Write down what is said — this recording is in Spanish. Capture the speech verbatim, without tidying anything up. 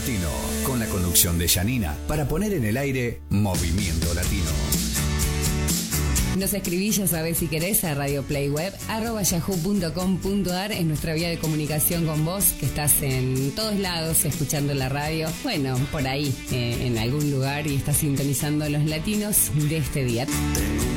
Latino, con la conducción de Janina, para poner en el aire Movimiento Latino. Nos escribís, ya sabés, si querés, a radioplayweb arroba yahoo punto com punto ar, es nuestra vía de comunicación con vos, que estás en todos lados escuchando la radio, bueno, por ahí, eh, en algún lugar, y estás sintonizando los latinos de este día.